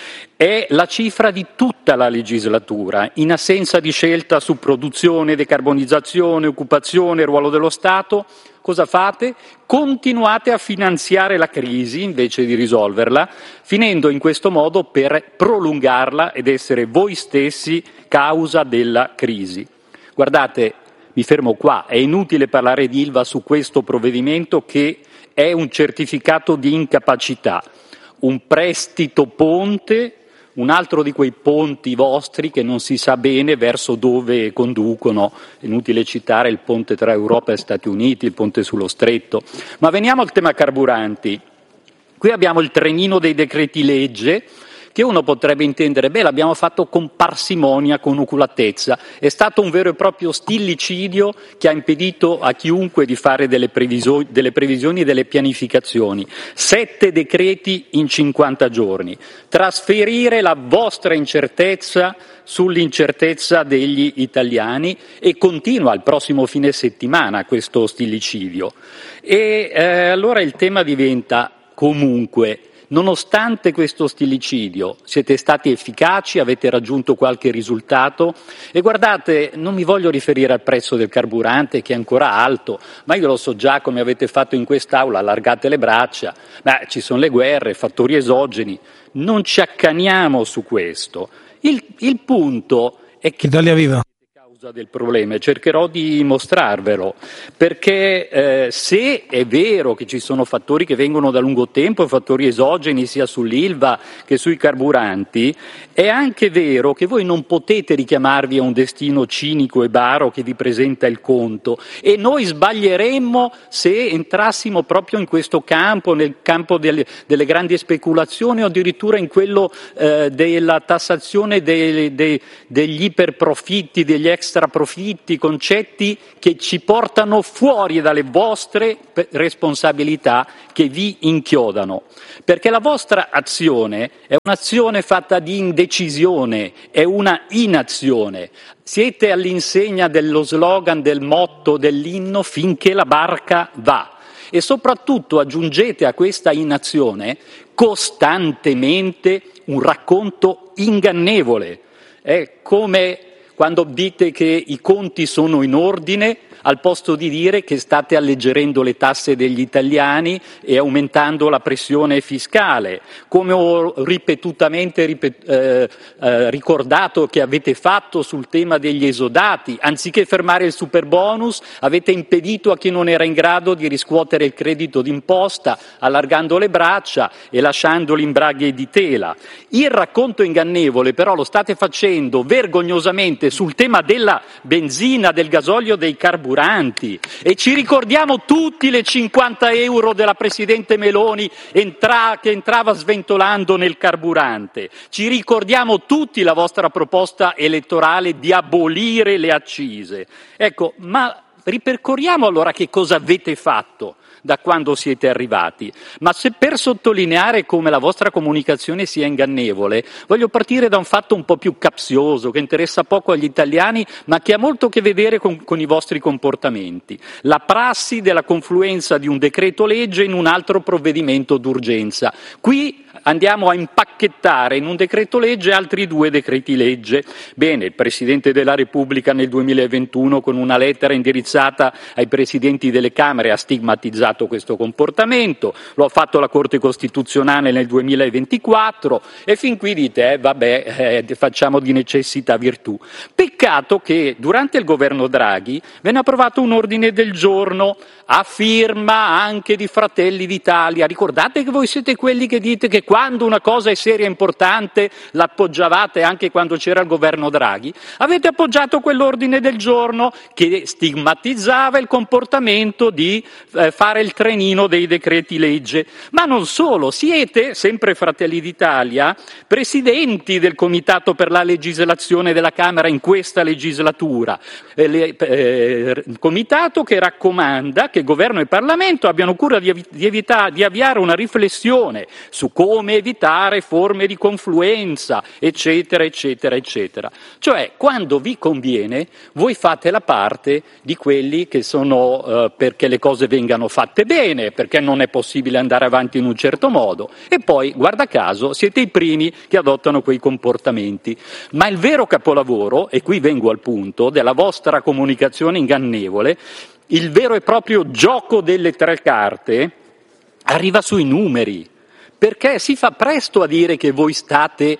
È la cifra di tutta la legislatura, in assenza di scelta su produzione, decarbonizzazione, occupazione, ruolo dello Stato. Cosa fate? Continuate a finanziare la crisi invece di risolverla, finendo in questo modo per prolungarla ed essere voi stessi causa della crisi. Guardate, mi fermo qua, è inutile parlare di Ilva su questo provvedimento che è un certificato di incapacità, un prestito ponte, un altro di quei ponti vostri che non si sa bene verso dove conducono, è inutile citare il ponte tra Europa e Stati Uniti, il ponte sullo Stretto. Ma veniamo al tema carburanti. Qui abbiamo il trenino dei decreti legge, che uno potrebbe intendere, beh, l'abbiamo fatto con parsimonia, con oculatezza. È stato un vero e proprio stillicidio che ha impedito a chiunque di fare delle previsioni, delle previsioni e delle pianificazioni. Sette decreti in cinquanta giorni. Trasferire la vostra incertezza sull'incertezza degli italiani, e continua il prossimo fine settimana questo stillicidio. E eh, allora il tema diventa comunque: Nonostante questo stillicidio, siete stati efficaci, avete raggiunto qualche risultato e guardate, non mi voglio riferire al prezzo del carburante che è ancora alto, ma io lo so già come avete fatto in quest'Aula, allargate le braccia, ma ci sono le guerre, fattori esogeni, non ci accaniamo su questo. Il, il punto è che Italia Viva del problema e cercherò di mostrarvelo, perché eh, se è vero che ci sono fattori che vengono da lungo tempo, fattori esogeni sia sull'Ilva che sui carburanti, è anche vero che voi non potete richiamarvi a un destino cinico e baro che vi presenta il conto, e noi sbaglieremmo se entrassimo proprio in questo campo, nel campo delle, delle grandi speculazioni o addirittura in quello eh, della tassazione dei, dei, degli iperprofitti, degli extra profitti, concetti che ci portano fuori dalle vostre responsabilità, che vi inchiodano, perché la vostra azione è un'azione fatta di indecisione, è una inazione. Siete all'insegna dello slogan, del motto, dell'inno finché la barca va, e soprattutto aggiungete a questa inazione costantemente un racconto ingannevole. È come quando dite che i conti sono in ordine, al posto di dire che state alleggerendo le tasse degli italiani e aumentando la pressione fiscale, come ho ripetutamente ripet- eh, eh, ricordato che avete fatto sul tema degli esodati. Anziché fermare il superbonus, avete impedito a chi non era in grado di riscuotere il credito d'imposta, allargando le braccia e lasciandoli in braghe di tela. Il racconto ingannevole però lo state facendo vergognosamente sul tema della benzina, del gasolio, dei carburanti, e ci ricordiamo tutti le cinquanta euro della Presidente Meloni entra- che entrava sventolando nel carburante, ci ricordiamo tutti la vostra proposta elettorale di abolire le accise. Ecco, ma ripercorriamo allora che cosa avete fatto da quando siete arrivati. Ma se per sottolineare come la vostra comunicazione sia ingannevole, voglio partire da un fatto un po' più capzioso, che interessa poco agli italiani, ma che ha molto a che vedere con, con i vostri comportamenti. La prassi della confluenza di un decreto legge in un altro provvedimento d'urgenza. Qui andiamo a impacchettare in un decreto legge altri due decreti legge. Bene, il Presidente della Repubblica nel duemilaventuno con una lettera indirizzata ai Presidenti delle Camere ha stigmatizzato questo comportamento, lo ha fatto la Corte Costituzionale nel duemilaventiquattro e fin qui dite eh, vabbè eh, facciamo di necessità virtù. Peccato che durante il governo Draghi venne approvato un ordine del giorno a firma anche di Fratelli d'Italia. Ricordate che voi siete quelli che dite che quando una cosa è seria e importante l'appoggiavate anche quando c'era il governo Draghi? Avete appoggiato quell'ordine del giorno che stigmatizzava il comportamento di eh, fare il trenino dei decreti legge. Ma non solo, siete, sempre Fratelli d'Italia, presidenti del Comitato per la legislazione della Camera in questa legislatura, eh, le, eh, comitato che raccomanda che Governo e Parlamento abbiano cura di, di, evita, di avviare una riflessione su come evitare forme di confluenza, eccetera, eccetera, eccetera. Cioè, quando vi conviene, voi fate la parte di quelli che sono eh, perché le cose vengano fatte bene, perché non è possibile andare avanti in un certo modo, e poi, guarda caso, siete i primi che adottano quei comportamenti. Ma il vero capolavoro, e qui vengo al punto, della vostra comunicazione ingannevole, il vero e proprio gioco delle tre carte, arriva sui numeri, perché si fa presto a dire che voi state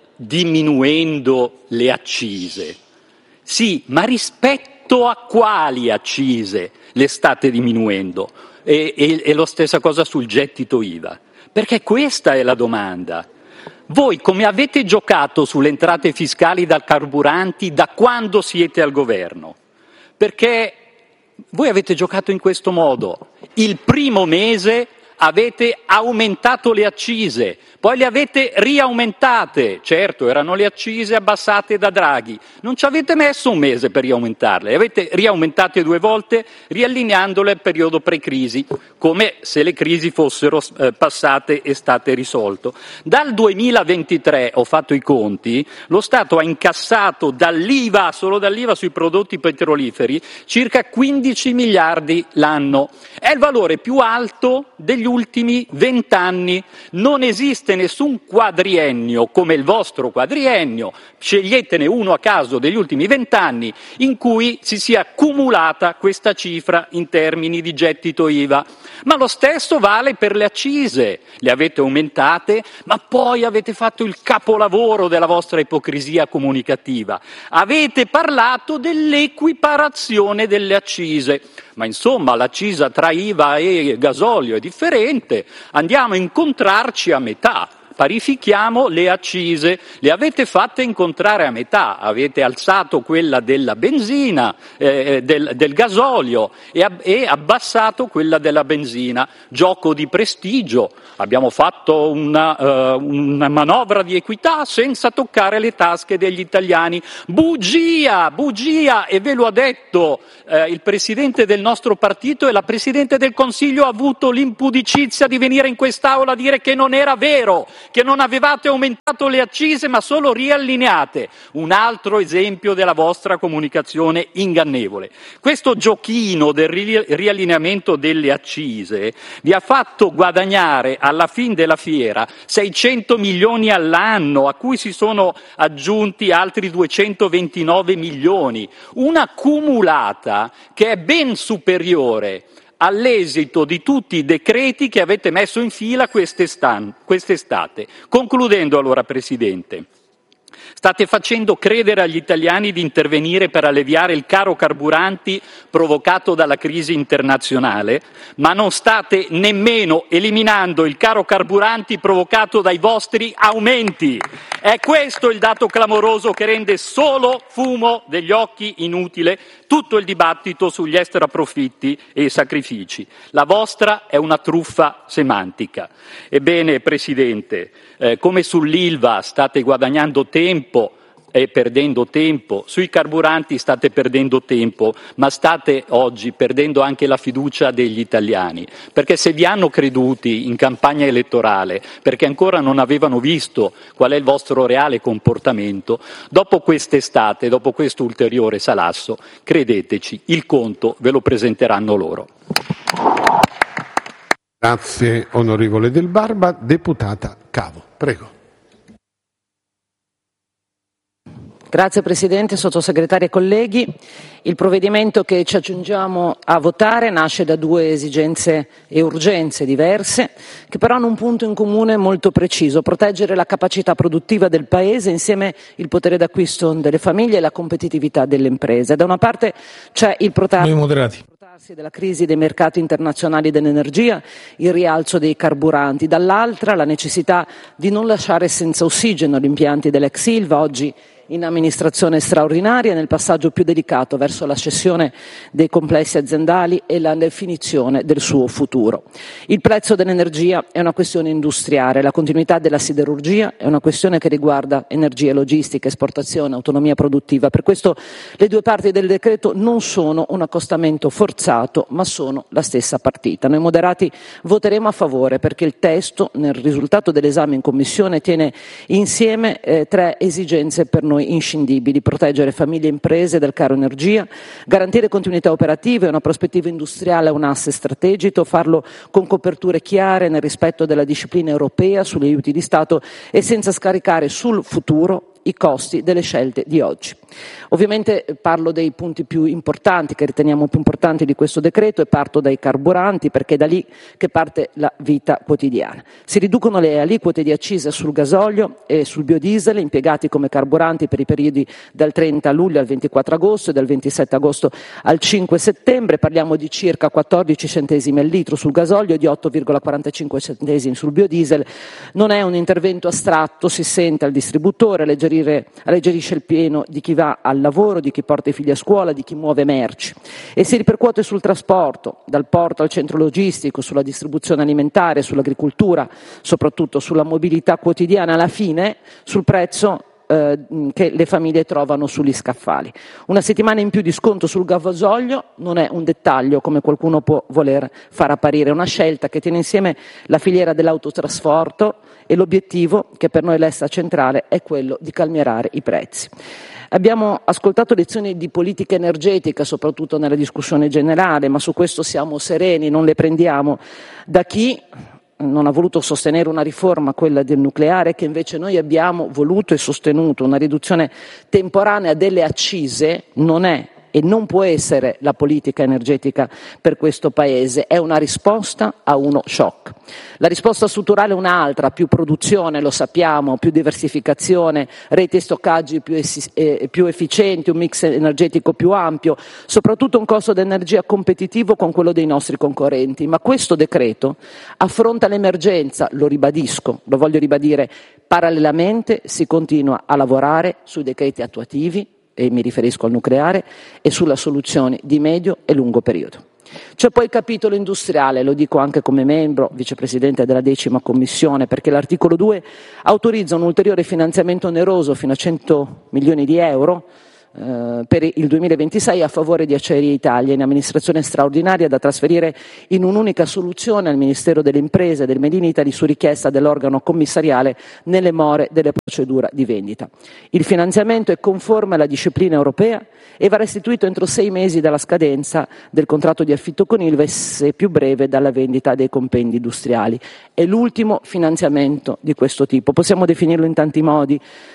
diminuendo le accise. Sì, ma rispetto a quali accise le state diminuendo? E, e, e la stessa cosa sul gettito I V A, perché questa è la domanda. Voi come avete giocato sulle entrate fiscali dal carburanti da quando siete al governo? Perché voi avete giocato in questo modo. Il primo mese avete aumentato le accise, poi le avete riaumentate. Certo, erano le accise abbassate da Draghi, non ci avete messo un mese per riaumentarle, le avete riaumentate due volte riallineandole al periodo pre-crisi, come se le crisi fossero eh, passate e state risolte. Dal duemilaventitré, ho fatto i conti, lo Stato ha incassato dall'I V A, solo dall'I V A sui prodotti petroliferi, circa quindici miliardi l'anno. È il valore più alto degli ultimi vent'anni. Non esiste nessun quadriennio come il vostro quadriennio, sceglietene uno a caso degli ultimi vent'anni, in cui si sia cumulata questa cifra in termini di gettito I V A. Ma lo stesso vale per le accise. Le avete aumentate, ma poi avete fatto il capolavoro della vostra ipocrisia comunicativa. Avete parlato dell'equiparazione delle accise. Ma insomma l'accisa tra I V A e gasolio è differente. Andiamo a incontrarci a metà. Parifichiamo le accise, le avete fatte incontrare a metà, avete alzato quella della benzina, eh, del, del gasolio e, ab- e abbassato quella della benzina. Gioco di prestigio, abbiamo fatto una, uh, una manovra di equità senza toccare le tasche degli italiani. Bugia, bugia, e ve lo ha detto eh, il presidente del nostro partito, e la Presidente del Consiglio ha avuto l'impudicizia di venire in quest'Aula a dire che non era vero, che non avevate aumentato le accise ma solo riallineate. Un altro esempio della vostra comunicazione ingannevole. Questo giochino del ri- riallineamento delle accise vi ha fatto guadagnare alla fin della fiera seicento milioni all'anno, a cui si sono aggiunti altri duecentoventinove milioni, una cumulata che è ben superiore all'esito di tutti i decreti che avete messo in fila quest'estate. Concludendo allora, Presidente, state facendo credere agli italiani di intervenire per alleviare il caro carburanti provocato dalla crisi internazionale, ma non state nemmeno eliminando il caro carburanti provocato dai vostri aumenti. È questo il dato clamoroso che rende solo fumo degli occhi inutile tutto il dibattito sugli extraprofitti e i sacrifici. La vostra è una truffa semantica. Ebbene, Presidente, eh, come sull'I L V A state guadagnando tempo e perdendo tempo, sui carburanti state perdendo tempo, ma state oggi perdendo anche la fiducia degli italiani, perché se vi hanno creduti in campagna elettorale, perché ancora non avevano visto qual è il vostro reale comportamento, dopo quest'estate, dopo questo ulteriore salasso, credeteci, il conto ve lo presenteranno loro. Grazie onorevole Del Barba. Deputata Cavo, prego. Grazie Presidente, Sottosegretario e colleghi. Il provvedimento che ci accingiamo a votare nasce da due esigenze e urgenze diverse, che però hanno un punto in comune molto preciso: proteggere la capacità produttiva del Paese, insieme il potere d'acquisto delle famiglie e la competitività delle imprese. Da una parte c'è il protrarsi della crisi dei mercati internazionali dell'energia, il rialzo dei carburanti, dall'altra la necessità di non lasciare senza ossigeno gli impianti dell'ex I L V A, oggi in amministrazione straordinaria, nel passaggio più delicato verso la cessione dei complessi aziendali e la definizione del suo futuro. Il prezzo dell'energia è una questione industriale, la continuità della siderurgia è una questione che riguarda energia, logistica, esportazione, autonomia produttiva. Per questo le due parti del decreto non sono un accostamento forzato, ma sono la stessa partita. Noi moderati voteremo a favore perché il testo, nel risultato dell'esame in Commissione, tiene insieme eh, tre esigenze per noi inscindibili: proteggere famiglie e imprese dal caro energia, garantire continuità operative e una prospettiva industriale a un asse strategico, farlo con coperture chiare nel rispetto della disciplina europea sugli aiuti di Stato e senza scaricare sul futuro i costi delle scelte di oggi. Ovviamente parlo dei punti più importanti, che riteniamo più importanti di questo decreto, e parto dai carburanti, perché è da lì che parte la vita quotidiana. Si riducono le aliquote di accisa sul gasolio e sul biodiesel impiegati come carburanti per i periodi dal trenta luglio al ventiquattro agosto e dal ventisette agosto al cinque settembre. Parliamo di circa quattordici centesimi al litro sul gasolio e di otto virgola quarantacinque centesimi sul biodiesel. Non è un intervento astratto, si sente al distributore, alleggerire, alleggerisce il pieno di chi va al lavoro, di chi porta i figli a scuola, di chi muove merci, e si ripercuote sul trasporto, dal porto al centro logistico, sulla distribuzione alimentare, sull'agricoltura, soprattutto sulla mobilità quotidiana, alla fine sul prezzo eh, che le famiglie trovano sugli scaffali. Una settimana in più di sconto sul gasolio non è un dettaglio come qualcuno può voler far apparire, è una scelta che tiene insieme la filiera dell'autotrasporto e l'obiettivo, che per noi resta centrale, è quello di calmierare i prezzi. Abbiamo ascoltato lezioni di politica energetica, soprattutto nella discussione generale, ma su questo siamo sereni, non le prendiamo da chi non ha voluto sostenere una riforma, quella del nucleare, che invece noi abbiamo voluto e sostenuto. Una riduzione temporanea delle accise non è e non può essere la politica energetica per questo Paese, è una risposta a uno shock. La risposta strutturale è un'altra, più produzione, lo sappiamo, più diversificazione, reti e stoccaggi più, essi, eh, più efficienti, un mix energetico più ampio, soprattutto un costo d'energia competitivo con quello dei nostri concorrenti. Ma questo decreto affronta l'emergenza, lo ribadisco, lo voglio ribadire, parallelamente si continua a lavorare sui decreti attuativi, e mi riferisco al nucleare, e sulla soluzione di medio e lungo periodo. C'è poi il capitolo industriale, lo dico anche come membro, vicepresidente della decima commissione, perché l'articolo due autorizza un ulteriore finanziamento oneroso fino a cento milioni di euro eh, per il duemilaventisei a favore di Acciaierie Italia, in amministrazione straordinaria da trasferire in un'unica soluzione al Ministero delle Imprese e del Made in Italy su richiesta dell'organo commissariale nelle more delle procedure di vendita. Il finanziamento è conforme alla disciplina europea e va restituito entro sei mesi dalla scadenza del contratto di affitto con Ilva e se più breve dalla vendita dei compendi industriali. È l'ultimo finanziamento di questo tipo, possiamo definirlo in tanti modi.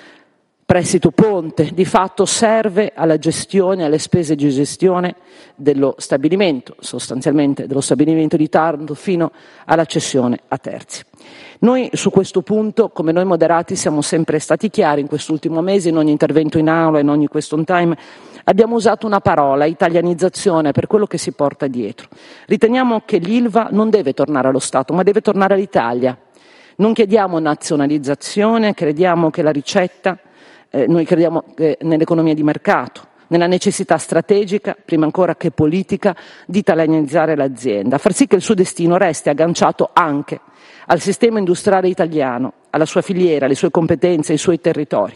Prestito ponte, di fatto serve alla gestione, alle spese di gestione dello stabilimento, sostanzialmente dello stabilimento di Taranto fino alla cessione a terzi. Noi su questo punto, come noi moderati, siamo sempre stati chiari in quest'ultimo mese, in ogni intervento in aula, in ogni question time, abbiamo usato una parola, italianizzazione, per quello che si porta dietro. Riteniamo che l'Ilva non deve tornare allo Stato, ma deve tornare all'Italia. Non chiediamo nazionalizzazione, crediamo che la ricetta Eh, noi crediamo eh, nell'economia di mercato, nella necessità strategica, prima ancora che politica, di italianizzare l'azienda, far sì che il suo destino resti agganciato anche al sistema industriale italiano, alla sua filiera, alle sue competenze, ai suoi territori.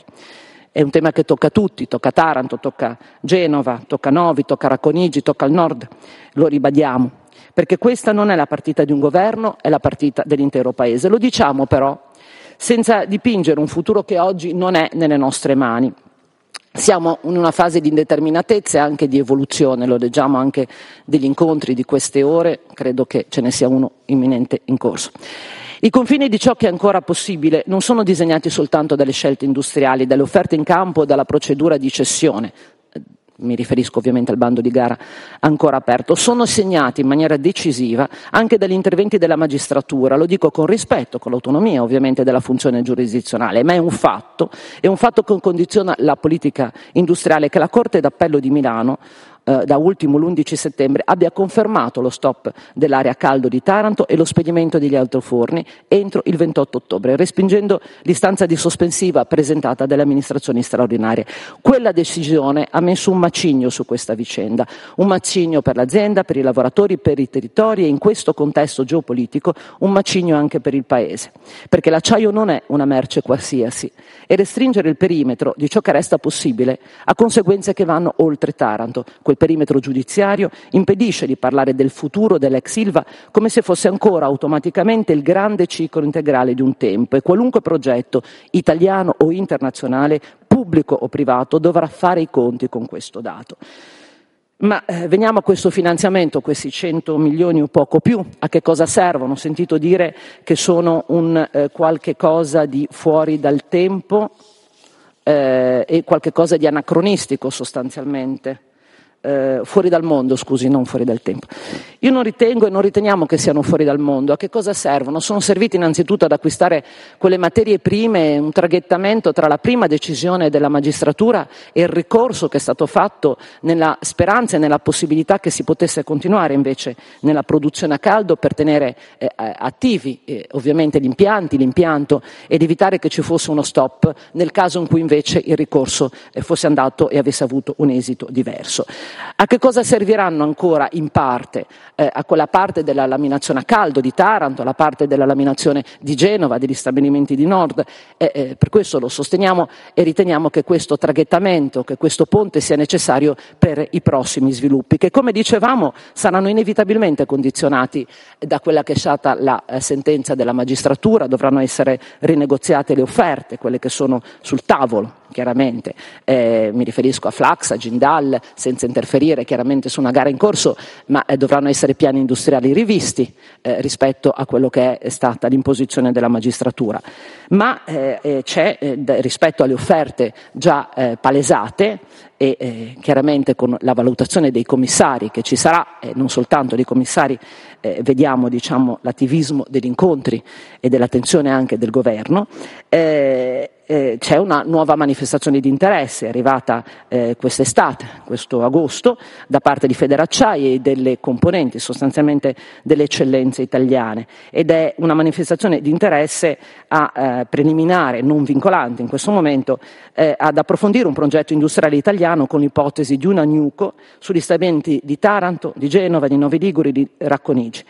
È un tema che tocca tutti, tocca Taranto, tocca Genova, tocca Novi, tocca Racconigi, tocca il nord, lo ribadiamo, perché questa non è la partita di un governo, è la partita dell'intero Paese. Lo diciamo però senza dipingere un futuro che oggi non è nelle nostre mani. Siamo in una fase di indeterminatezza e anche di evoluzione, lo leggiamo anche degli incontri di queste ore, credo che ce ne sia uno imminente in corso. I confini di ciò che è ancora possibile non sono disegnati soltanto dalle scelte industriali, dalle offerte in campo, dalla procedura di cessione. Mi riferisco ovviamente al bando di gara ancora aperto, sono segnati in maniera decisiva anche dagli interventi della magistratura, lo dico con rispetto, con l'autonomia ovviamente della funzione giurisdizionale, ma è un fatto, è un fatto che condiziona la politica industriale che la Corte d'Appello di Milano, eh, da ultimo l'undici settembre, abbia confermato lo stop dell'area caldo di Taranto e lo spegnimento degli altoforni entro il ventotto ottobre, respingendo l'istanza di sospensiva presentata dalle amministrazioni straordinarie. Quella decisione ha messo un macigno su questa vicenda, un macigno per l'azienda, per i lavoratori, per i territori e in questo contesto geopolitico un macigno anche per il Paese, perché l'acciaio non è una merce qualsiasi e restringere il perimetro di ciò che resta possibile ha conseguenze che vanno oltre Taranto. Quel perimetro giudiziario impedisce di parlare del futuro dell'ex Ilva come se fosse ancora automaticamente il grande ciclo integrale di un tempo e qualunque progetto italiano o internazionale, pubblico o privato, dovrà fare i conti con questo dato. Ma eh, veniamo a questo finanziamento, questi cento milioni o poco più, a che cosa servono? Ho sentito dire che sono un eh, qualche cosa di fuori dal tempo eh, e qualche cosa di anacronistico sostanzialmente. Eh, fuori dal mondo, scusi, non fuori dal tempo. Io non ritengo e non riteniamo che siano fuori dal mondo. A che cosa servono? Sono serviti innanzitutto ad acquistare quelle materie prime, un traghettamento tra la prima decisione della magistratura e il ricorso che è stato fatto nella speranza e nella possibilità che si potesse continuare invece nella produzione a caldo per tenere eh, attivi eh, ovviamente gli impianti, l'impianto ed evitare che ci fosse uno stop nel caso in cui invece il ricorso eh, fosse andato e avesse avuto un esito diverso. A che cosa serviranno ancora in parte? Eh, a quella parte della laminazione a caldo di Taranto, alla parte della laminazione di Genova, degli stabilimenti di Nord. Eh, eh, per questo lo sosteniamo e riteniamo che questo traghettamento, che questo ponte sia necessario per i prossimi sviluppi, che come dicevamo saranno inevitabilmente condizionati da quella che è stata la eh, sentenza della magistratura. Dovranno essere rinegoziate le offerte, quelle che sono sul tavolo, chiaramente. Eh, mi riferisco a Flax, a Jindal, senza interferire chiaramente su una gara in corso, ma eh, dovranno essere piani industriali rivisti eh, rispetto a quello che è stata l'imposizione della magistratura. Ma eh, eh, c'è eh, rispetto alle offerte già eh, palesate e eh, chiaramente con la valutazione dei commissari che ci sarà, eh, non soltanto dei commissari, eh, vediamo diciamo, l'attivismo degli incontri e dell'attenzione anche del governo, eh, eh, c'è una nuova manifestazione di interesse arrivata eh, quest'estate, questo agosto, da parte di Federacciai e delle componenti sostanzialmente delle eccellenze italiane, ed è una manifestazione di interesse a eh, preliminare, non vincolante in questo momento, eh, ad approfondire un progetto industriale italiano con l'ipotesi di una NewCo sugli stabilimenti di Taranto, di Genova, di Novi Ligure, di Racconigi.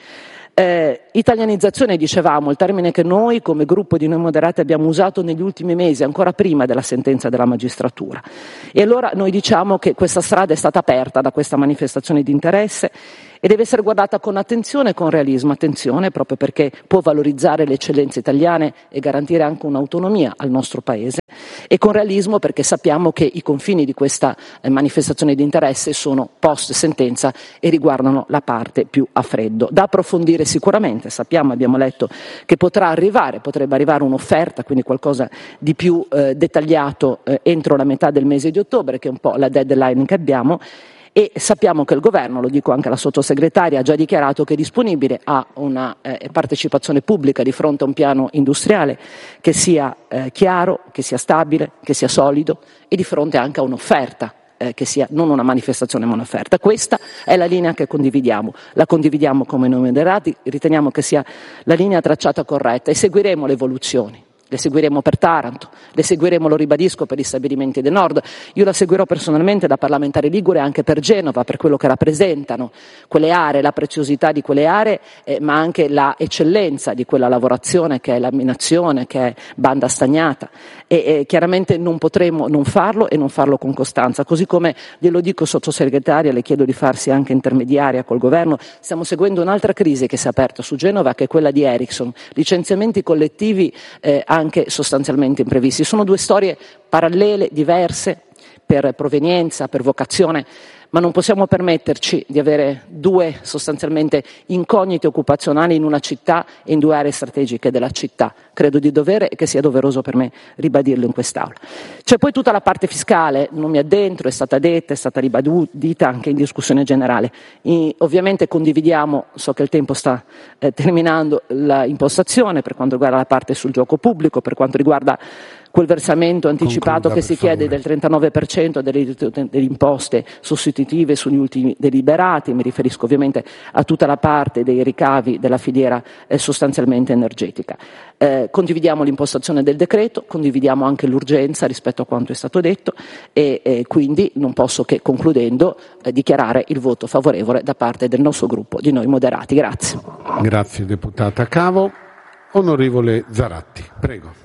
Eh, italianizzazione, dicevamo, il termine che noi come gruppo di Noi Moderati abbiamo usato negli ultimi mesi, ancora prima della sentenza della magistratura. E allora noi diciamo che questa strada è stata aperta da questa manifestazione di interesse e deve essere guardata con attenzione e con realismo, attenzione proprio perché può valorizzare le eccellenze italiane e garantire anche un'autonomia al nostro Paese, e con realismo perché sappiamo che i confini di questa eh, manifestazione di interesse sono post sentenza e riguardano la parte più a freddo. Da approfondire sicuramente, sappiamo, abbiamo letto che potrà arrivare, potrebbe arrivare un'offerta, quindi qualcosa di più eh, dettagliato eh, entro la metà del mese di ottobre, che è un po' la deadline che abbiamo. E sappiamo che il governo, lo dico anche alla sottosegretaria, ha già dichiarato che è disponibile a una eh, partecipazione pubblica di fronte a un piano industriale che sia eh, chiaro, che sia stabile, che sia solido, e di fronte anche a un'offerta eh, che sia non una manifestazione ma un'offerta. Questa è la linea che condividiamo, la condividiamo come Noi Moderati, riteniamo che sia la linea tracciata corretta e seguiremo le evoluzioni. Le seguiremo per Taranto, le seguiremo, lo ribadisco, per gli stabilimenti del Nord. Io la seguirò personalmente da parlamentare ligure anche per Genova, per quello che rappresentano quelle aree, la preziosità di quelle aree, eh, ma anche la eccellenza di quella lavorazione che è laminazione, che è banda stagnata. E, e chiaramente non potremo non farlo e non farlo con costanza. Così come glielo dico, sottosegretaria, le chiedo di farsi anche intermediaria col governo. Stiamo seguendo un'altra crisi che si è aperta su Genova, che è quella di Ericsson. Licenziamenti collettivi eh, anche sostanzialmente imprevisti. Sono due storie parallele, diverse per provenienza, per vocazione, ma non possiamo permetterci di avere due sostanzialmente incognite occupazionali in una città e in due aree strategiche della città. Credo di dovere e che sia doveroso per me ribadirlo in quest'Aula. C'è poi tutta la parte fiscale, non mi addentro, è stata detta, è stata ribadita anche in discussione generale. E ovviamente condividiamo, so che il tempo sta eh, terminando, l'impostazione per quanto riguarda la parte sul gioco pubblico, per quanto riguarda quel versamento anticipato Concluda, che si chiede del trentanove per cento delle, delle imposte sostitutive sugli ultimi deliberati. Mi riferisco ovviamente a tutta la parte dei ricavi della filiera eh, sostanzialmente energetica. Eh, condividiamo l'impostazione del decreto, condividiamo anche l'urgenza rispetto a quanto è stato detto e, e quindi non posso che, concludendo, eh, dichiarare il voto favorevole da parte del nostro gruppo di Noi Moderati. Grazie. Grazie deputata Cavo. Onorevole Zaratti, prego.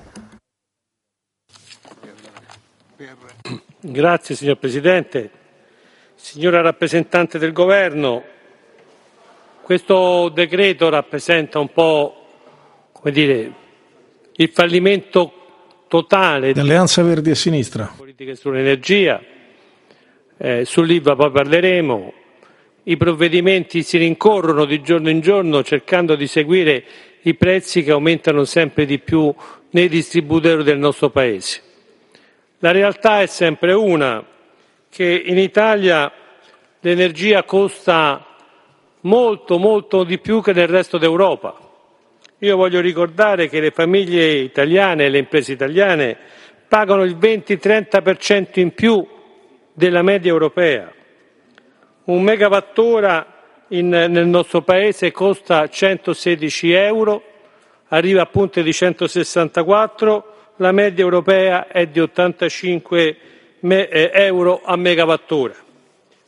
Grazie signor Presidente. Signora rappresentante del Governo, questo decreto rappresenta un po', come dire, il fallimento totale dell'Alleanza Verdi e Sinistra. Politiche sull'energia, eh, sull'I V A poi parleremo. I provvedimenti si rincorrono di giorno in giorno cercando di seguire i prezzi che aumentano sempre di più nei distributori del nostro Paese. La realtà è sempre una, che in Italia l'energia costa molto, molto di più che nel resto d'Europa. Io voglio ricordare che le famiglie italiane e le imprese italiane pagano il venti trenta per cento in più della media europea. Un megawattora in, nel nostro Paese costa centosedici euro, arriva a punte di centosessantaquattro, la media europea è di ottantacinque euro a megawattora.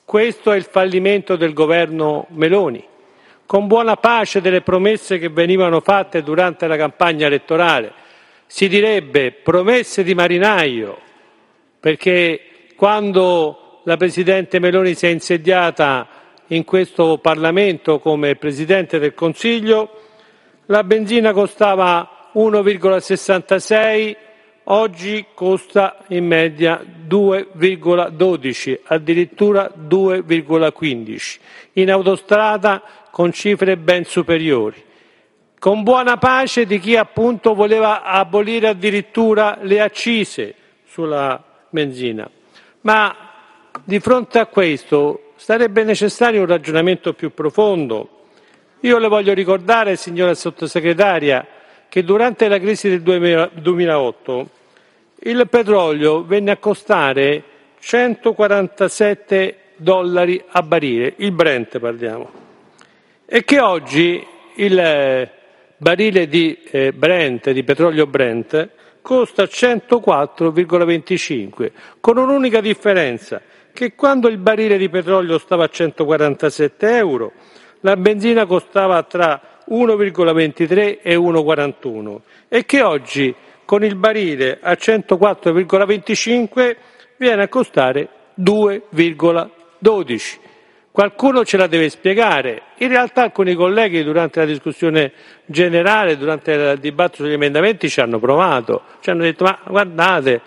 Questo è il fallimento del governo Meloni, con buona pace delle promesse che venivano fatte durante la campagna elettorale. Si direbbe promesse di marinaio, perché quando la Presidente Meloni si è insediata in questo Parlamento come Presidente del Consiglio, la benzina costava uno virgola sessantasei, oggi costa in media due virgola dodici, addirittura due virgola quindici, in autostrada con cifre ben superiori, con buona pace di chi appunto voleva abolire addirittura le accise sulla benzina. Ma di fronte a questo sarebbe necessario un ragionamento più profondo. Io le voglio ricordare, signora Sottosegretaria, che durante la crisi del duemilaotto il petrolio venne a costare centoquarantasette dollari a barile, il Brent parliamo, e che oggi il barile di eh, Brent, di petrolio Brent, costa centoquattro virgola venticinque, con un'unica differenza, che quando il barile di petrolio stava a centoquarantasette euro, la benzina costava tra uno virgola ventitré e uno virgola quarantuno, e che oggi con il barile a centoquattro virgola venticinque viene a costare due virgola dodici. Qualcuno ce la deve spiegare. In realtà alcuni colleghi durante la discussione generale, durante il dibattito sugli emendamenti ci hanno provato, ci hanno detto ma guardate